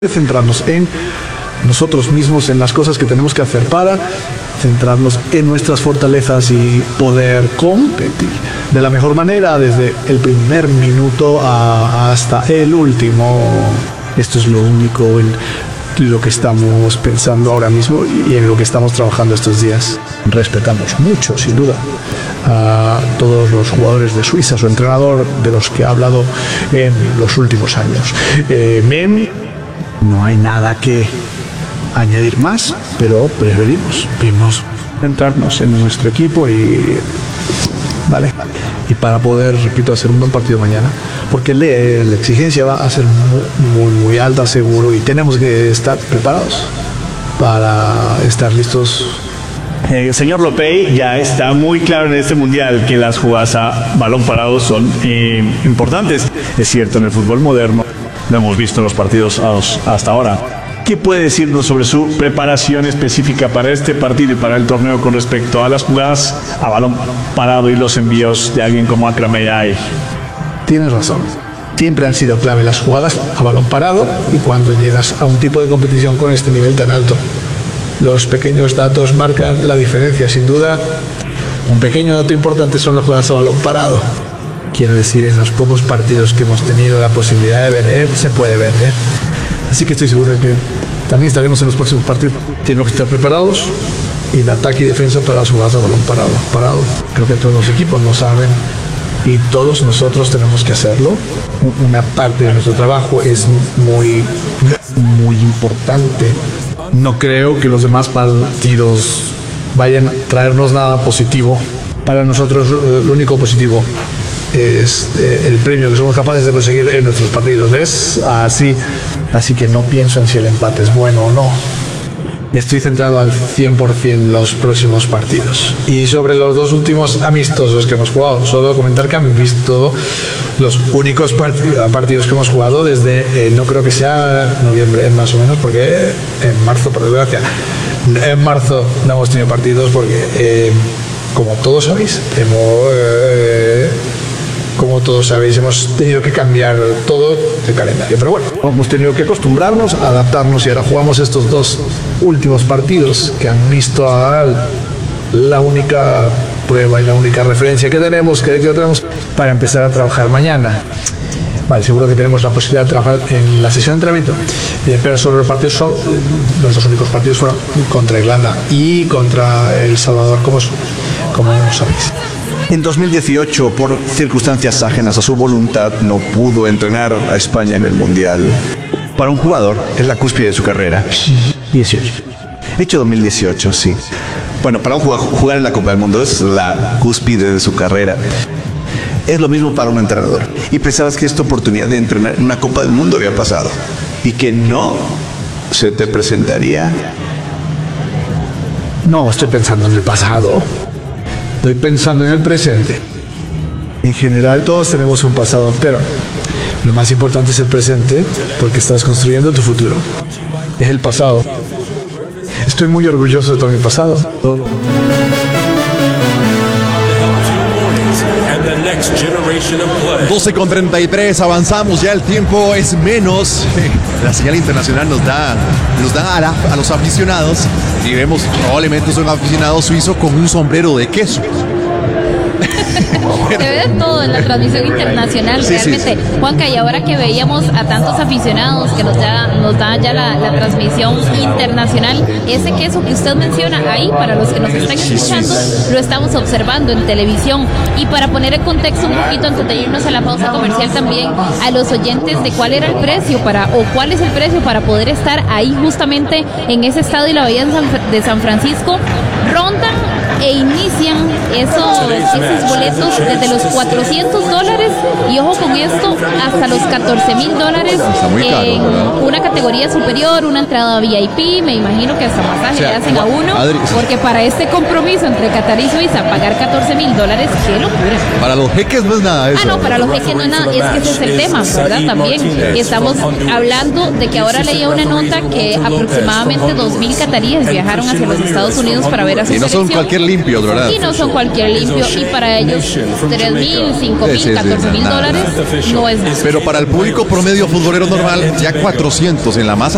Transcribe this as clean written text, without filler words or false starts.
centrarnos en nosotros mismos, en las cosas que tenemos que hacer para centrarnos en nuestras fortalezas y poder competir de la mejor manera desde el primer minuto hasta el último. Esto es lo único en lo que estamos pensando ahora mismo y en lo que estamos trabajando estos días. Respetamos mucho, sin duda, a todos los jugadores de Suiza, su entrenador, de los que ha hablado en los últimos años. No hay nada que añadir más, pero preferimos centrarnos en nuestro equipo y para poder, repito, hacer un buen partido mañana, porque la exigencia va a ser muy alta, seguro, y tenemos que estar preparados para estar listos. Señor Lopey, ya está muy claro en este mundial que las jugadas a balón parado son importantes. Es cierto, en el fútbol moderno lo hemos visto en los partidos hasta ahora. ¿Qué puede decirnos sobre su preparación específica para este partido y para el torneo con respecto a las jugadas a balón parado y los envíos de alguien como Akram Ayai? Tienes razón. Siempre han sido clave las jugadas a balón parado, y cuando llegas a un tipo de competición con este nivel tan alto, los pequeños datos marcan la diferencia, sin duda. Un pequeño dato importante son las jugadas a balón parado. Quiero decir, en los pocos partidos que hemos tenido la posibilidad de ver, se puede ver. Así que estoy seguro de que también estaremos en los próximos partidos. Tenemos que estar preparados en ataque y defensa para las jugadas a balón parado. Creo que todos los equipos lo saben y todos nosotros tenemos que hacerlo. Una parte de nuestro trabajo es muy importante. No creo que los demás partidos vayan a traernos nada positivo. Para nosotros lo único positivo es el premio que somos capaces de conseguir en nuestros partidos. Es así que no pienso en si el empate es bueno o no. Estoy centrado al 100% en los próximos partidos. Y sobre los dos últimos amistosos que hemos jugado, solo comentar que han visto los únicos partidos que hemos jugado desde, no creo que sea noviembre más o menos, porque en marzo, por desgracia, en marzo no hemos tenido partidos porque, como todos sabéis, hemos tenido que cambiar todo el calendario. Pero bueno, hemos tenido que acostumbrarnos, adaptarnos, y ahora jugamos estos dos últimos partidos que han visto a la única prueba y la única referencia que tenemos para empezar a trabajar mañana. Vale, seguro que tenemos la posibilidad de trabajar en la sesión de entrenamiento, pero sobre los partidos los dos únicos partidos fueron contra Irlanda y contra El Salvador, como sabéis. En 2018, por circunstancias ajenas a su voluntad, no pudo entrenar a España en el Mundial. Para un jugador, es la cúspide de su carrera. 18. Hecho 2018, sí. Bueno, para un jugador, jugar en la Copa del Mundo es la cúspide de su carrera. Es lo mismo para un entrenador. Y pensabas que esta oportunidad de entrenar en una Copa del Mundo había pasado y que no se te presentaría. No estoy pensando en el pasado. Estoy pensando en el presente. En general todos tenemos un pasado, pero lo más importante es el presente, porque estás construyendo tu futuro. Es el pasado. Estoy muy orgulloso de todo mi pasado. 12:33, avanzamos, ya el tiempo es menos. La señal internacional nos da a los aficionados, y vemos probablemente un aficionado suizo con un sombrero de queso. Se ve de todo en la transmisión internacional, realmente. Sí. Juanca, y ahora que veíamos a tantos aficionados que nos da ya la transmisión internacional, ese queso que usted menciona ahí, para los que nos están escuchando, lo estamos observando en televisión. Y para poner en contexto un poquito, antes de irnos a la pausa comercial, también a los oyentes de cuál es el precio para poder estar ahí justamente en ese estadio y la bahía de San Francisco. Rondan e inician esos boletos desde los $400, y ojo con esto, hasta los $14,000 en una categoría superior, una entrada VIP. Me imagino que hasta masaje le hacen a uno, porque para este compromiso entre Qatar y Suiza pagar $14,000, qué locura. Para los jeques no es nada eso. No, para los jeques no es nada. Es que ese es el tema, ¿verdad? También estamos hablando de que ahora leía una nota que aproximadamente 2,000 cataríes viajaron hacia los Estados Unidos para ver a su selección. Y no son cualquier limpios, ¿verdad? Y no son cualquier limpio, y para ellos $3,000, $5,000, $14,000 no es nada. Pero para el público promedio futbolero normal, ya 400 en la masa